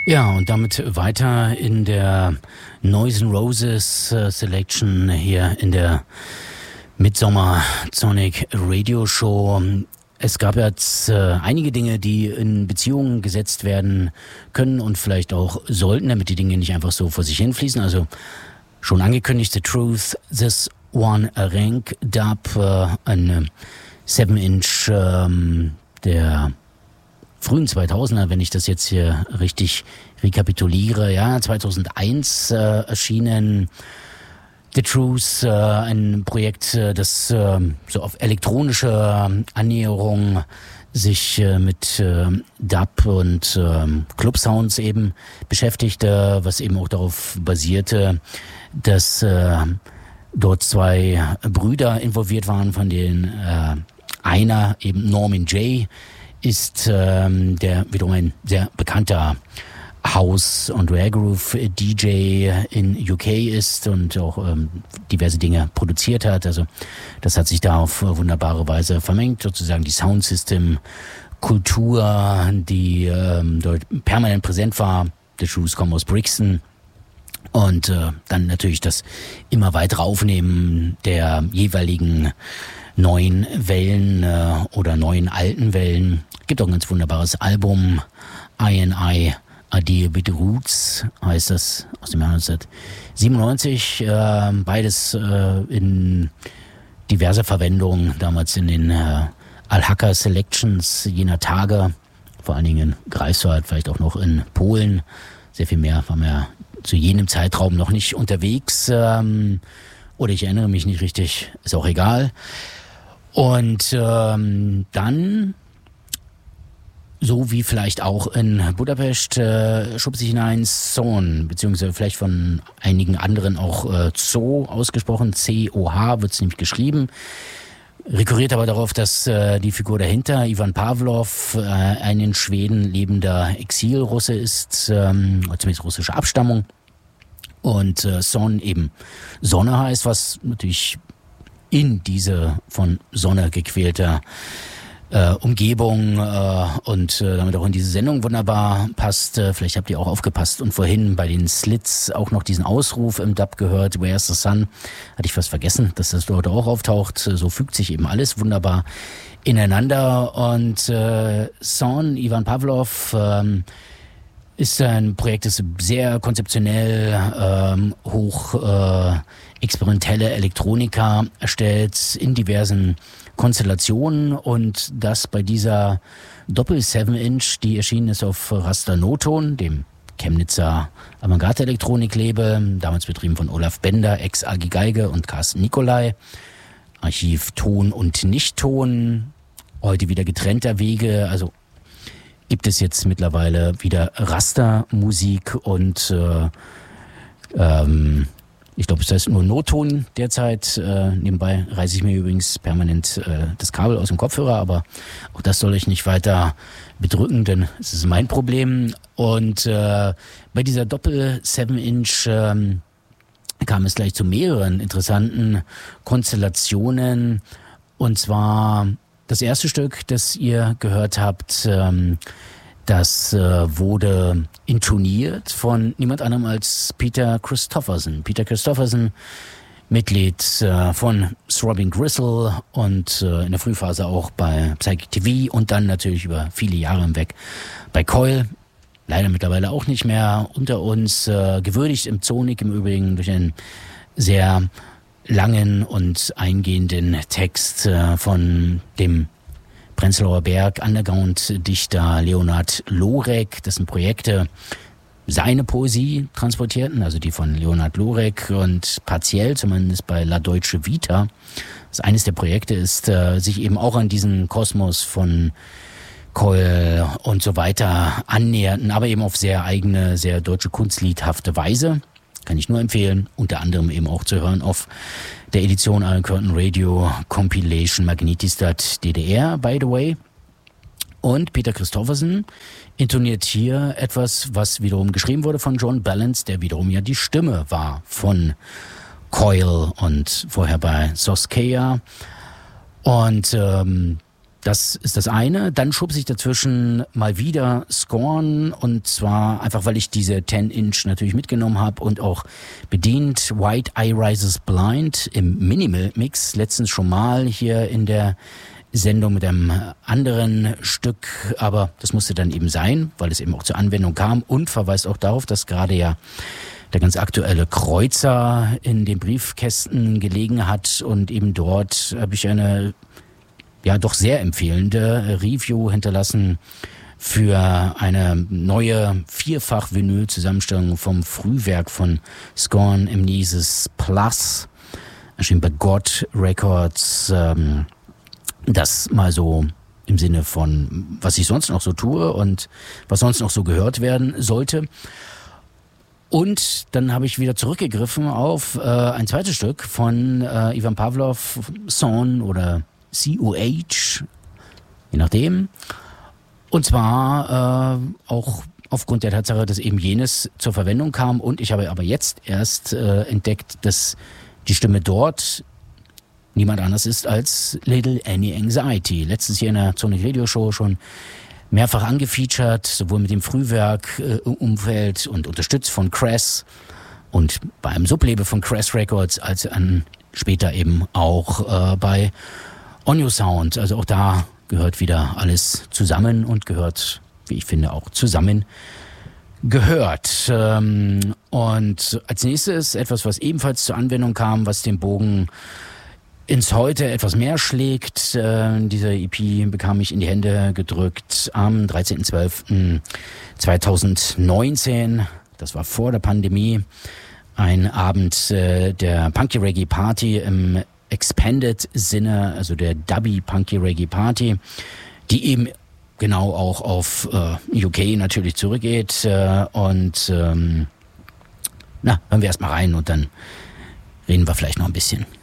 Ja, und damit weiter in der Noise N' Roses Selection hier in der Midsommer Sonic Radio Show. Es gab jetzt einige Dinge, die in Beziehungen gesetzt werden können und vielleicht auch sollten, damit die Dinge nicht einfach so vor sich hinfließen. Also schon angekündigt, The Truth, This One Rank Dub, ein 7-Inch der frühen 2000er, wenn ich das jetzt hier richtig rekapituliere. Ja, 2001 erschienen The Truth, ein Projekt, das so auf elektronische Annäherung sich mit Dub und Club-Sounds eben beschäftigte, was eben auch darauf basierte, dass dort zwei Brüder involviert waren, von denen einer eben Norman Jay ist, der wiederum ein sehr bekannter House- und Rare-Groove-DJ in UK ist und auch diverse Dinge produziert hat. Also das hat sich da auf wunderbare Weise vermengt, sozusagen die Soundsystem-Kultur, die dort permanent präsent war. The Truth kommen aus Brixton. Und dann natürlich das immer weitere Aufnehmen der jeweiligen neuen Wellen oder neuen alten Wellen. Gibt auch ein ganz wunderbares Album, I&I, A Deal with the Roots, heißt das, aus dem Jahr 1997. Beides in diverser Verwendung, damals in den Al-Haka Selections jener Tage, vor allen Dingen in Greifswald, vielleicht auch noch in Polen. Sehr viel mehr waren wir zu jenem Zeitraum noch nicht unterwegs. Oder ich erinnere mich nicht richtig, ist auch egal. Und dann, so wie vielleicht auch in Budapest, schob sich hinein Son, beziehungsweise vielleicht von einigen anderen auch Zo ausgesprochen, C-O-H wird es nämlich geschrieben. Rekurriert aber darauf, dass die Figur dahinter, Ivan Pavlov, ein in Schweden lebender Exilrusse ist, zumindest russische Abstammung. Und Son eben Sonne heißt, was natürlich in diese von Sonne gequälte Umgebung und damit auch in diese Sendung wunderbar passt. Vielleicht habt ihr auch aufgepasst und vorhin bei den Slits auch noch diesen Ausruf im Dub gehört, Where's the Sun? Hatte ich fast vergessen, dass das dort auch auftaucht. So fügt sich eben alles wunderbar ineinander. Und Son, Ivan Pavlov, ist ein Projekt, das sehr konzeptionell hoch experimentelle Elektronika erstellt in diversen Konstellationen und das bei dieser Doppel-7-Inch, die erschienen ist auf Raster Noton, dem Chemnitzer Avantgarde-Elektronik-Label, damals betrieben von Olaf Bender, ex-Agi Geige und Carsten Nicolai, Archiv Ton und Nichtton, heute wieder getrennter Wege, also gibt es jetzt mittlerweile wieder Rastermusik und ich glaube, es heißt nur Notton derzeit. Nebenbei reiße ich mir übrigens permanent das Kabel aus dem Kopfhörer, aber auch das soll euch nicht weiter bedrücken, denn es ist mein Problem. Und bei dieser Doppel-7-Inch kam es gleich zu mehreren interessanten Konstellationen. Und zwar das erste Stück, das ihr gehört habt, das wurde intoniert von niemand anderem als Peter Christopherson. Peter Christopherson, Mitglied von Throbbing Gristle und in der Frühphase auch bei Psychic TV und dann natürlich über viele Jahre hinweg bei Coil. Leider mittlerweile auch nicht mehr unter uns. Gewürdigt im Zonik im Übrigen durch einen sehr langen und eingehenden Text von dem Prenzlauer Berg Underground-Dichter Leonhard Lorek, dessen Projekte seine Poesie transportierten, also die von Leonhard Lorek und partiell, zumindest bei La Deutsche Vita, das eines der Projekte ist, sich eben auch an diesen Kosmos von Coil und so weiter annäherten, aber eben auf sehr eigene, sehr deutsche kunstliedhafte Weise. Kann ich nur empfehlen, unter anderem eben auch zu hören auf der Edition Iron Curtain Radio Compilation Magnetistat DDR, by the way. Und Peter Christopherson intoniert hier etwas, was wiederum geschrieben wurde von John Balance, der wiederum ja die Stimme war von Coil und vorher bei Soskeya. Und Das ist das eine. Dann schub sich dazwischen mal wieder Scorn, und zwar einfach, weil ich diese 10-Inch natürlich mitgenommen habe und auch bedient. White Eye Rises Blind im Minimal Mix, letztens schon mal hier in der Sendung mit einem anderen Stück, aber das musste dann eben sein, weil es eben auch zur Anwendung kam und verweist auch darauf, dass gerade ja der ganz aktuelle Kreuzer in den Briefkästen gelegen hat, und eben dort habe ich eine doch sehr empfehlende Review hinterlassen für eine neue Vierfach-Vinyl-Zusammenstellung vom Frühwerk von Scorn, Amnesis Plus, erschienen bei God Records. Das mal so im Sinne von, was ich sonst noch so tue und was sonst noch so gehört werden sollte. Und dann habe ich wieder zurückgegriffen auf ein zweites Stück von Ivan Pavlov, Son oder COH, je nachdem. Und zwar auch aufgrund der Tatsache, dass eben jenes zur Verwendung kam. Und ich habe aber jetzt erst entdeckt, dass die Stimme dort niemand anders ist als Little Annie Anxiety. Letztens hier in der Sonic Radio Show schon mehrfach angefeatured, sowohl mit dem Frühwerk-Umfeld und unterstützt von Crass und bei einem Sublabel von Crass Records, als später eben auch bei On Your Sound. Also auch da gehört wieder alles zusammen und gehört, wie ich finde, auch zusammen gehört. Und als nächstes etwas, was ebenfalls zur Anwendung kam, was den Bogen ins Heute etwas mehr schlägt. Diese EP bekam ich in die Hände gedrückt am 13.12.2019. Das war vor der Pandemie. Ein Abend der Punky Reggae Party im Expanded Sinne, also der Dubby Punky Reggae Party, die eben genau auch auf UK natürlich zurückgeht. Und hören wir erstmal rein und dann reden wir vielleicht noch ein bisschen.